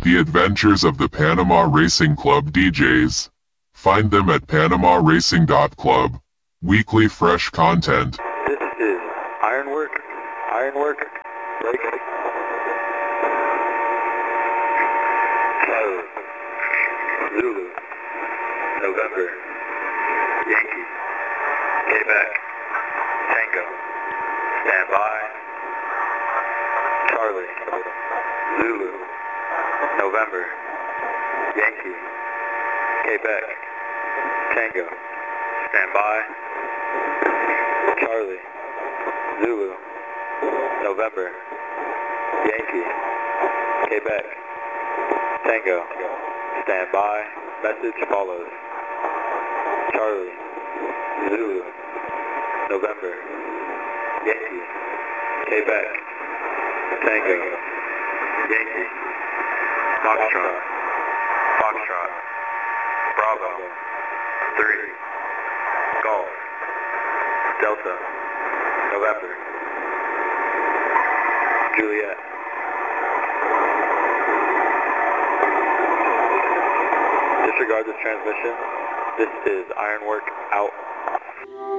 The adventures of the Panama Racing Club DJs. Find them at PanamaRacing.club. Weekly fresh content. This is Ironwork, break. Charlie, Zulu, November, Yankee, Quebec, Tango, stand by. Charlie, Zulu, November, Yankee, Quebec, Tango, stand by. Charlie, Zulu, November, Yankee, Quebec, Tango, stand by. Message follows. Charlie, Zulu, November, Yankee, Quebec, Tango, Yankee, Foxtrot, Bravo, 3, Golf, Delta, November, Juliet. Disregard this transmission. This is Ironwork out.